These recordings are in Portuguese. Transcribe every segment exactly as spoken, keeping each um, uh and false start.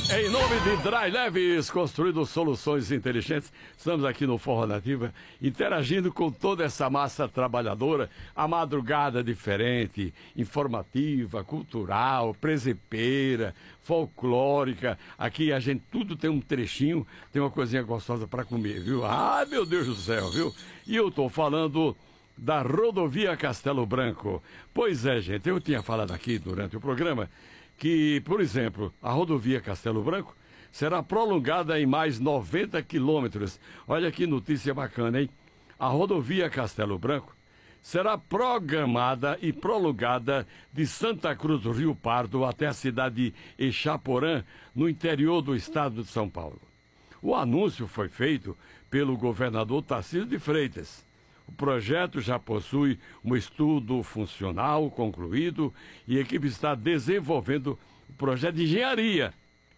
Em nome de Dry Leves, construindo soluções inteligentes, estamos aqui no Forró Nativa, interagindo com toda essa massa trabalhadora, a madrugada diferente, informativa, cultural, presepeira, folclórica. Aqui a gente tudo tem um trechinho, tem uma coisinha gostosa para comer, viu? Ah, meu Deus do céu, viu? E eu tô falando da Rodovia Castelo Branco. Pois é, gente, eu tinha falado aqui durante o programa que, por exemplo, a rodovia Castelo Branco será prolongada em mais noventa quilômetros. Olha que notícia bacana, hein? A rodovia Castelo Branco será programada e prolongada de Santa Cruz do Rio Pardo até a cidade de Exaporã, no interior do estado de São Paulo. O anúncio foi feito pelo governador Tarcísio de Freitas. O projeto já possui um estudo funcional concluído e a equipe está desenvolvendo o projeto de engenharia.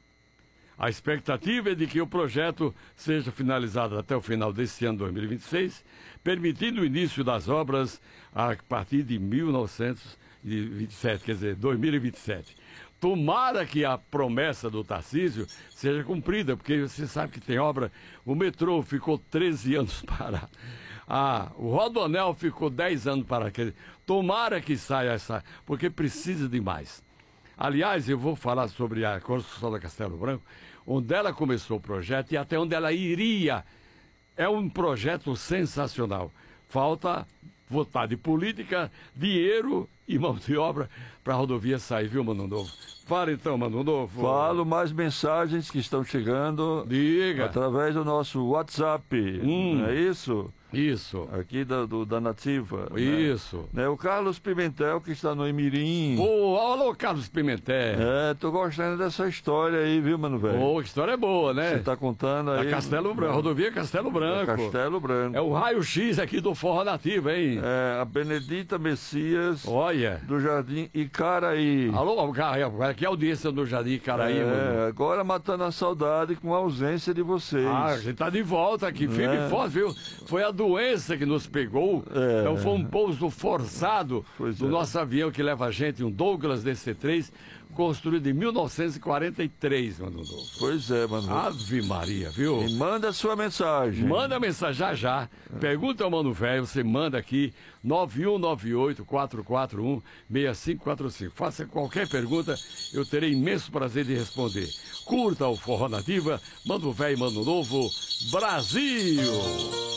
A expectativa é de que o projeto seja finalizado até o final deste ano, dois mil e vinte e seis, permitindo o início das obras a partir de mil novecentos e vinte e sete, quer dizer, dois mil e vinte e sete. Tomara que a promessa do Tarcísio seja cumprida, porque você sabe que tem obra. O metrô ficou treze anos parado. Ah, o Rodoanel ficou dez anos para aquele. Tomara que saia essa, porque precisa de mais. Aliás, eu vou falar sobre a construção da Castelo Branco, onde ela começou o projeto e até onde ela iria. É um projeto sensacional. Falta vontade política, dinheiro e mão de obra para a rodovia sair, viu, Mano Novo? Fala então, Mano Novo. Falo mais mensagens que estão chegando. Diga. Através do nosso WhatsApp, Hum. não é isso? Isso. Aqui da, do, da Nativa. Isso. Né? né? O Carlos Pimentel, que está no Imirim. Ô, alô, Carlos Pimentel. É, tô gostando dessa história aí, viu, mano, velho? Ô, que história boa, né? Você tá contando aí. A Castelo Branco, rodovia Castelo Branco. É Castelo Branco. É o raio-x aqui do Forró Nativo, hein? É, a Benedita Messias. Olha. Do Jardim Icaraí. Alô, aqui é a audiência do Jardim Icaraí, é, mano. Agora matando a saudade com a ausência de vocês. Ah, a gente tá de volta aqui, firme É. e forte, viu? Foi a doença que nos pegou, É. então foi um pouso forçado Pois do é. nosso avião que leva a gente, um Douglas D C três, construído em mil novecentos e quarenta e três, mano. Pois é, mano. Ave Maria, viu? E manda sua mensagem. Manda mensagem já já. Pergunta ao Mano Velho, você manda aqui nove um nove oito, quatro quatro um, seis cinco quatro cinco. Faça qualquer pergunta, eu terei imenso prazer de responder. Curta o Forró Nativa, Mano Velho, Mano Novo, Brasil!